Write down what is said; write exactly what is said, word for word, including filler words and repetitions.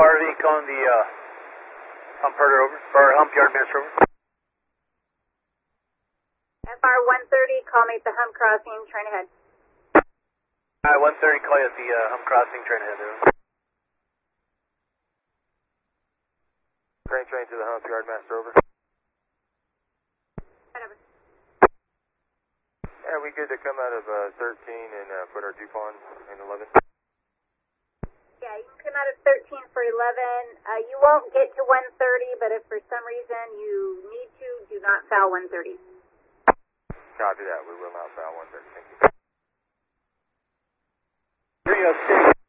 R V calling the uh, hump herder over, or hump yard master over. F R one thirty, call me at the hump crossing, train ahead. Alright, one thirty, call you at the uh, hump crossing, train ahead there. Train train to the hump yard master over. Whatever. Yeah, we good to come out of uh, thirteen and uh, put our DuPont in eleven? Yeah, you can come out of thirteen for eleven. Uh, you won't get to one thirty, but if for some reason you need to, do not foul one thirty. Copy that. We will not foul one thirty. Thank you. three oh six.